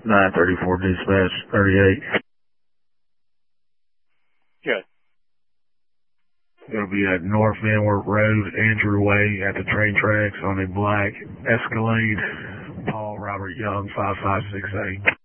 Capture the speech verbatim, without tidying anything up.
nine thirty-four dispatch, thirty-eight. Good. It'll be at North Inward Road, Andrew Way, at the train tracks on a black Escalade. Paul Robert Young, five five six eight.